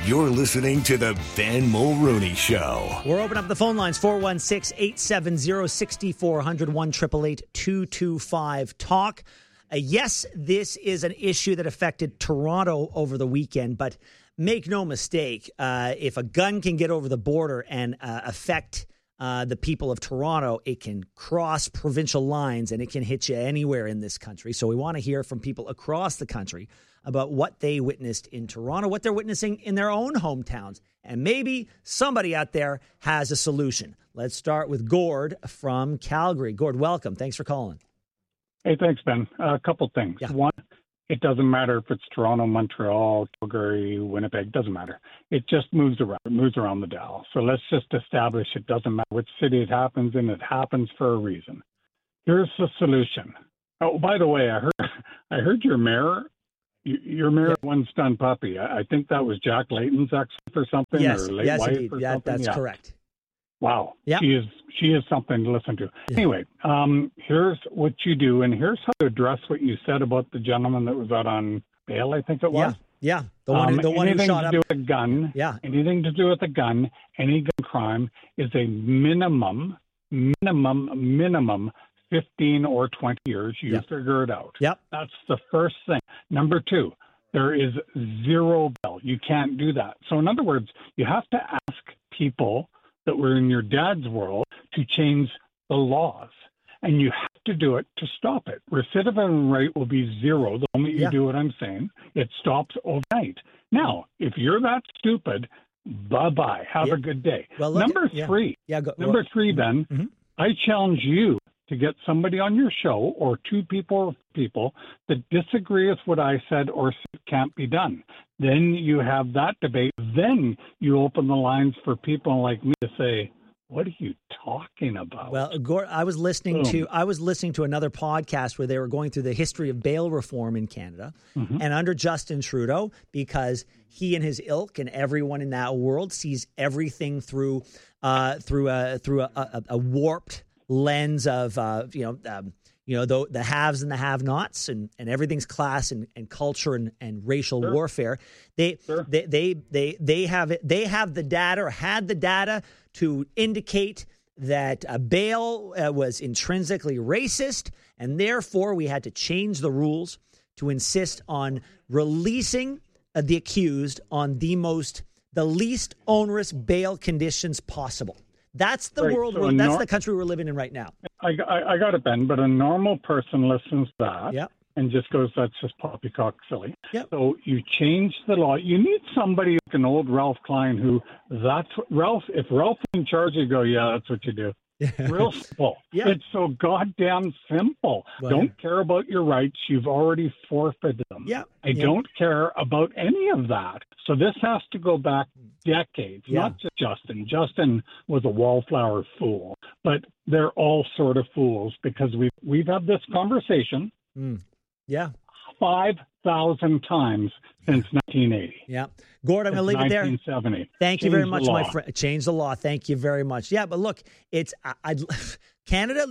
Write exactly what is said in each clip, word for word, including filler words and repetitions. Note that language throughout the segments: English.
You're listening to the Ben Mulrooney Show. We're opening up the phone lines, four one six, eight seven zero, six four zero zero, one eight eight eight, two two five, talk. Uh, yes, this is an issue that affected Toronto over the weekend, but make no mistake, uh, if a gun can get over the border and uh, affect uh, the people of Toronto, it can cross provincial lines and it can hit you anywhere in this country. So we want to hear from people across the country about what they witnessed in Toronto, what they're witnessing in their own hometowns. And maybe somebody out there has a solution. Let's start with Gord from Calgary. Gord, welcome. Thanks for calling. Hey, thanks, Ben. Uh, a couple things. Yeah. One, it doesn't matter if it's Toronto, Montreal, Calgary, Winnipeg, doesn't matter. It just moves around. It moves around the dial. So let's just establish it doesn't matter which city it happens in. It happens for a reason. Here's the solution. Oh, by the way, I heard I heard your mayor, your mayor, Yep. one stunned puppy. I, I think that was Jack Layton's ex or something, Yes, or late yes, wife indeed. or Yeah, something. that's Yeah. correct. Wow. Yeah. She is she is something to listen to. Yeah. Anyway, um, here's what you do, and here's how to address what you said about the gentleman that was out on bail, I think it was. Yeah, yeah. The one, who, Um, the one who anything shot to up. do with a gun, Yeah. anything to do with a gun, any gun crime is a minimum, minimum, minimum fifteen or twenty years. You Yeah. figure it out. Yep. That's the first thing. Number two, there is zero bail. You can't do that. So in other words, you have to ask people that were in your dad's world to change the laws. And you have to do it to stop it. Recidivism rate will be zero the moment you Yeah. do what I'm saying. It stops overnight. Now, if you're that stupid, bye-bye. Have Yeah. a good day. Well, look, Number yeah. three, Yeah, go, number well, three, Ben, Mhm. I challenge you to get somebody on your show or two people or people that disagree with what I said or say can't be done. Then you have that debate. Then you open the lines for people like me to say, what are you talking about? Well, Gord, I was listening Boom. to I was listening to another podcast where they were going through the history of bail reform in Canada, Mhm. and under Justin Trudeau, because he and his ilk and everyone in that world sees everything through uh, through a through a, a, a warped lens of uh, you know um, you know the, the haves and the have-nots, and, and everything's class and, and culture and, and racial Sure. warfare. They, Sure. they they they they have it. They have the data or had the data to indicate that uh, bail uh, was intrinsically racist, and therefore we had to change the rules to insist on releasing uh, the accused on the most, the least onerous bail conditions possible. That's the Right, world. so we're, a that's nor- the country we're living in right now. I, I, I got it, Ben, but a normal person listens to that Yep. and just goes, that's just poppycock silly. Yep. So you change the law. You need somebody like an old Ralph Klein who, that's what, Ralph, if Ralph is in charge, you go, yeah, that's what you do. Real simple. Yeah. It's so goddamn simple. Well, don't care about your rights. You've already forfeited them. Yeah. I yeah. don't care about any of that. So this has to go back decades, Yeah. not just Justin. Justin was a wallflower fool, but they're all sort of fools because we've, we've had this conversation Mm. Yeah. five thousand times since nineteen eighty. Yeah. Gord, I'm going to leave it there. nineteen seventy. Thank you very Change the much, my law. friend. Change the law. Thank you very much. Yeah, but look, it's I, I'd, Canada.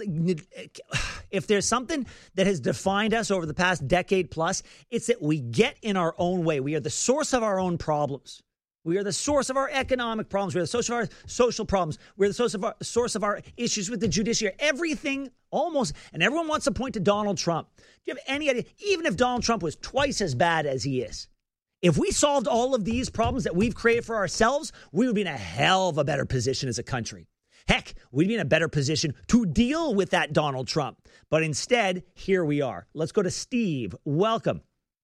If there's something that has defined us over the past decade plus, it's that we get in our own way. We are the source of our own problems. We are the source of our economic problems. We're the source of our social problems. We're the source of our source of our issues with the judiciary. Everything almost, and everyone wants to point to Donald Trump. Do you have any idea? Even if Donald Trump was twice as bad as he is, if we solved all of these problems that we've created for ourselves, we would be in a hell of a better position as a country. Heck, we'd be in a better position to deal with that Donald Trump. But instead, here we are. Let's go to Steve. Welcome.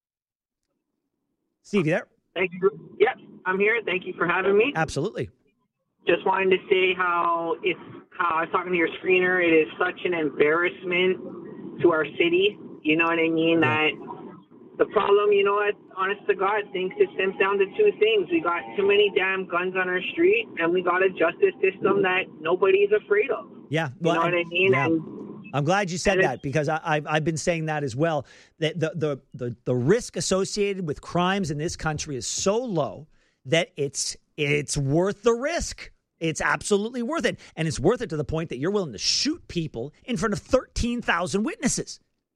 Steve, you there? Thank you. Yep, I'm here. Thank you for having me. Absolutely. Just wanted to say how it's how I was talking to your screener. It is such an embarrassment to our city. You know what I mean? That the problem, you know what, honest to God, thinks it stems down to two things. We got too many damn guns on our street, and we got a justice system that nobody's afraid of. Yeah. You know what I mean? Yeah. And I'm glad you said And that because I, I've, I've been saying that as well. That the, the, the, the risk associated with crimes in this country is so low that it's it's worth the risk. It's absolutely worth it. And it's worth it to the point that you're willing to shoot people in front of thirteen thousand witnesses.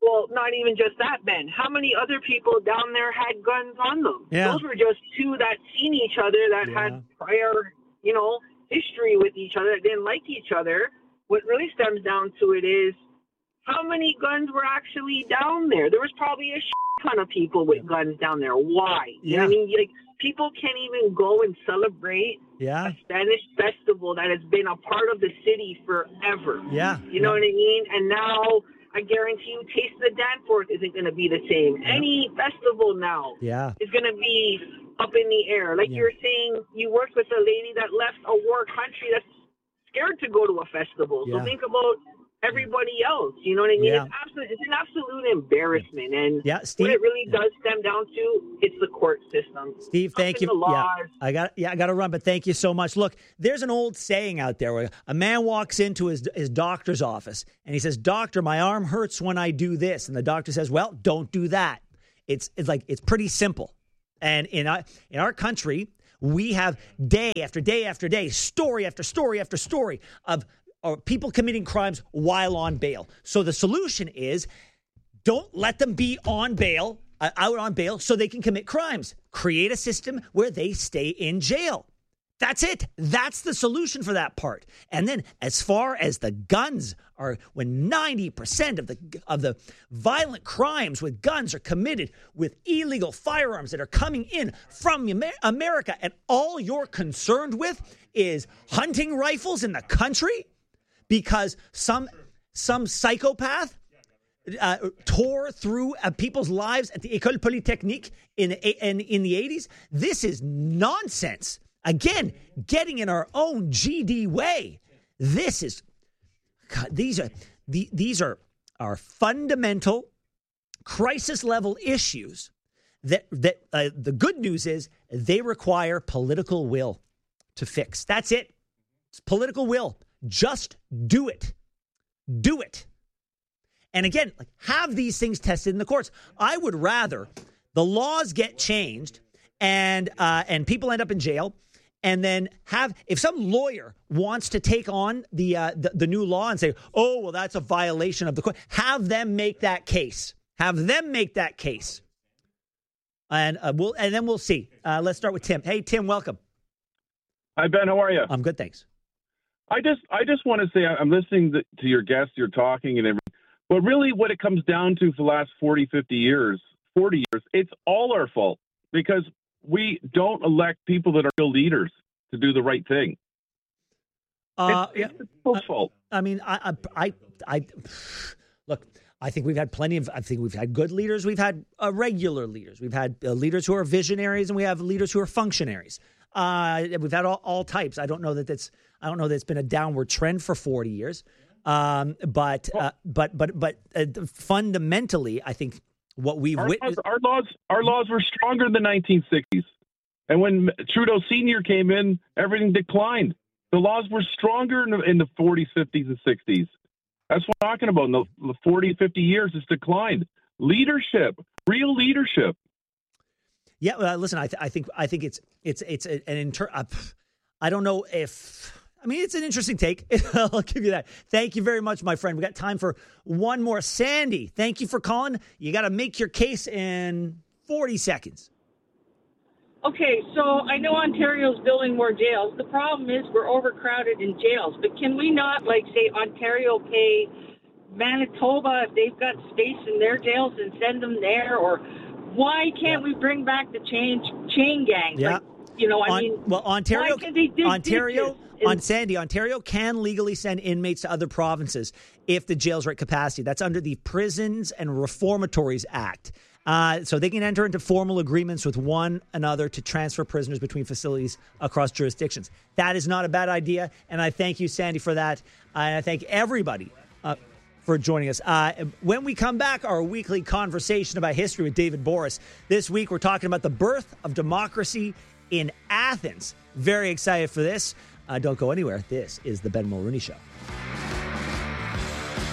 Well, not even just that, Ben. How many other people down there had guns on them? Yeah. Those were just two that seen each other, that Yeah. had prior, you know, history with each other, that didn't like each other. What really stems down to it is how many guns were actually down there? There was probably a shit ton of people with guns down there. Why? You know what I mean? Like, people can't even go and celebrate Yeah. a Spanish festival that has been a part of the city forever. Yeah. You know what I mean? And now I guarantee you Taste of the Danforth isn't going to be the same. Yeah. Any festival now Yeah. is going to be up in the air. Like Yeah. you were saying, you worked with a lady that left a war country that's scared to go to a festival. Yeah. So think about everybody else. You know what I mean? Yeah. It's, absolute, it's an absolute embarrassment. And Yeah, Steve. what it really does stem down to, it's the court system. Steve, thank Up you. in the Yeah, laws. I got yeah, I got to run, but thank you so much. Look, there's an old saying out there where a man walks into his his doctor's office and he says, "Doctor, my arm hurts when I do this," and the doctor says, "Well, don't do that." It's it's like it's pretty simple. And in our in our country, we have day after day after day, story after story after story of or people committing crimes while on bail. So the solution is don't let them be on bail, uh, out on bail, so they can commit crimes. Create a system where they stay in jail. That's it. That's the solution for that part. And then as far as the guns are, when ninety percent of the of the violent crimes with guns are committed with illegal firearms that are coming in from Amer- America, and all you're concerned with is hunting rifles in the country because some some psychopath Uh, tore through uh, people's lives at the École Polytechnique in, in in the eighties. This is nonsense. Again, getting in our own G D way. This is God, these are the, these are are fundamental crisis level issues that that uh, the good news is they require political will to fix. That's it. It's political will. Just do it. Do it. And again, like, have these things tested in the courts. I would rather the laws get changed and uh, and people end up in jail, and then have, if some lawyer wants to take on the, uh, the the new law and say, oh, well, that's a violation of the court, have them make that case. Have them make that case. And uh, we'll and then we'll see. Uh, let's start with Tim. Hey, Tim, welcome. Hi, Ben. How are you? I'm good, thanks. I just I just want to say I'm listening to your guests. You're talking and everything. But really what it comes down to for the last forty, fifty years, forty years, it's all our fault because we don't elect people that are real leaders to do the right thing. Uh, it's, yeah. it's people's uh, fault. I mean, I, I, I, I, look, I think we've had plenty of, I think we've had good leaders. We've had uh, regular leaders. We've had uh, leaders who are visionaries, and we have leaders who are functionaries. Uh, we've had all, all types. I don't know that that's, I don't know that it's been a downward trend for forty years. Um, but, uh, but, but, but uh, fundamentally, I think what we've our witnessed. Laws, our laws, our laws were stronger in the nineteen sixties. And when Trudeau Senior came in, everything declined. The laws were stronger in the, in the forties, fifties, and sixties. That's what I'm talking about. In the, the forty, fifty years, it's declined. Leadership, real leadership. Yeah. Uh, listen, I, th- I think, I think it's, it's, it's an inter. Uh, I don't know if. I mean, it's an interesting take. I'll give you that. Thank you very much, my friend. We got time for one more. Sandy, thank you for calling. You got to make your case in forty seconds. Okay, so I know Ontario's building more jails. The problem is we're overcrowded in jails. But can we not, like, say, Ontario pay Manitoba if they've got space in their jails and send them there? Or why can't yeah. we bring back the chain, chain gang? Yeah. Like, you know, I on, mean, well, Ontario, why can't they do Ontario, this? on Sandy, Ontario can legally send inmates to other provinces if the jails are at capacity. That's under the Prisons and Reformatories Act. Uh, so they can enter into formal agreements with one another to transfer prisoners between facilities across jurisdictions. That is not a bad idea, and I thank you, Sandy, for that. And I thank everybody uh, for joining us. Uh, when we come back, our weekly conversation about history with David Boris. This week, we're talking about the birth of democracy in Athens. Very excited for this. Uh, don't go anywhere. This is the Ben Mulrooney Show.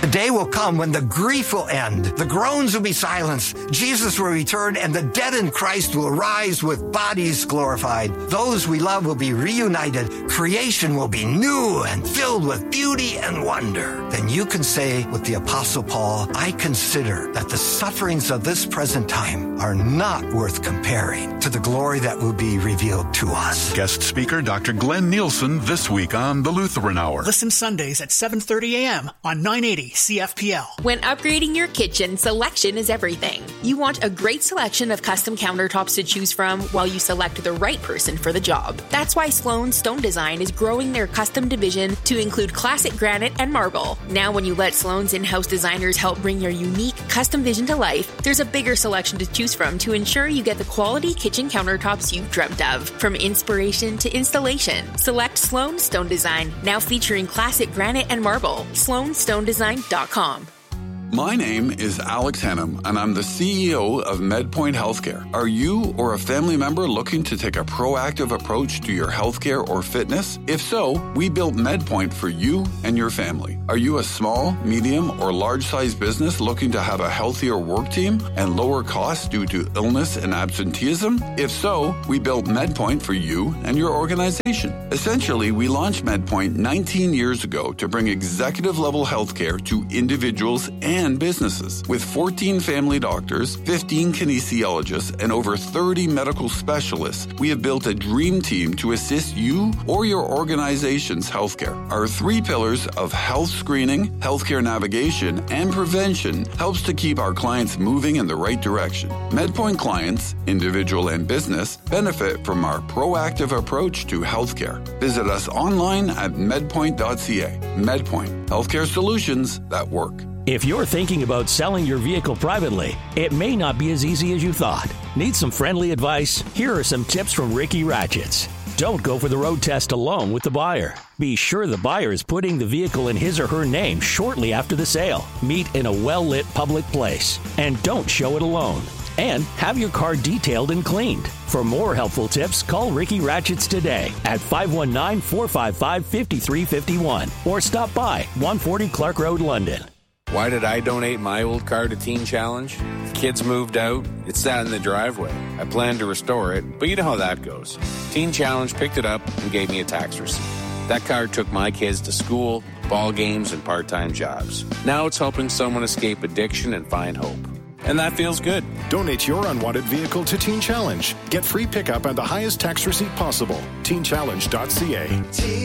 The day will come when the grief will end, the groans will be silenced, Jesus will return, and the dead in Christ will rise with bodies glorified. Those we love will be reunited. Creation will be new and filled with beauty and wonder. Then you can say with the Apostle Paul, I consider that the sufferings of this present time are not worth comparing to the glory that will be revealed to us. Guest speaker Doctor Glenn Nielsen this week on the Lutheran Hour. Listen Sundays at seven thirty a.m. on nine eighty C F P L. When upgrading your kitchen, selection is everything. You want a great selection of custom countertops to choose from while you select the right person for the job. That's why Sloan Stone Design is growing their custom division to include classic granite and marble. Now when you let Sloan's in-house designers help bring your unique custom vision to life, there's a bigger selection to choose from to ensure you get the quality kitchen countertops you've dreamt of. From inspiration to installation, select Sloan Stone Design, now featuring classic granite and marble. sloan stone design dot com. My name is Alex Hannum, and I'm the C E O of MedPoint Healthcare. Are you or a family member looking to take a proactive approach to your healthcare or fitness? If so, we built MedPoint for you and your family. Are you a small, medium, or large-sized business looking to have a healthier work team and lower costs due to illness and absenteeism? If so, we built MedPoint for you and your organization. Essentially, we launched MedPoint nineteen years ago to bring executive-level healthcare to individuals and And businesses. With fourteen family doctors, fifteen kinesiologists, and over thirty medical specialists, we have built a dream team to assist you or your organization's healthcare. Our three pillars of health screening, healthcare navigation, and prevention helps to keep our clients moving in the right direction. MedPoint clients, individual and business, benefit from our proactive approach to healthcare. Visit us online at medpoint dot c a. MedPoint, healthcare solutions that work. If you're thinking about selling your vehicle privately, it may not be as easy as you thought. Need some friendly advice? Here are some tips from Ricky Ratchets. Don't go for the road test alone with the buyer. Be sure the buyer is putting the vehicle in his or her name shortly after the sale. Meet in a well-lit public place. And don't show it alone. And have your car detailed and cleaned. For more helpful tips, call Ricky Ratchets today at five one nine, four five five, five three five one or stop by one forty Clark Road, London. Why did I donate my old car to Teen Challenge? The kids moved out. It sat in the driveway. I planned to restore it, but you know how that goes. Teen Challenge picked it up and gave me a tax receipt. That car took my kids to school, ball games, and part-time jobs. Now it's helping someone escape addiction and find hope. And that feels good. Donate your unwanted vehicle to Teen Challenge. Get free pickup and the highest tax receipt possible. teen challenge dot c a.